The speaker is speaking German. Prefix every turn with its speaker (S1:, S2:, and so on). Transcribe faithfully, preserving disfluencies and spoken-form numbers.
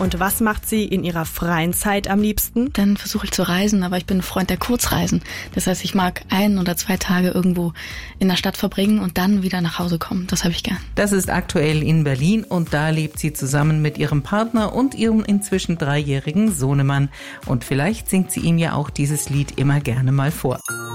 S1: Und was macht sie in ihrer freien Zeit am liebsten?
S2: Dann versuche ich zu reisen, aber ich bin ein Freund der Kurzreisen. Das heißt, ich mag ein oder zwei Tage irgendwo in der Stadt verbringen und dann wieder nach Hause kommen. Das habe ich gern.
S3: Das ist aktuell in Berlin und da lebt sie zusammen mit ihrem Partner und ihrem inzwischen dreijährigen Sohnemann. Und vielleicht singt sie ihm ja auch dieses Lied immer gerne mal vor.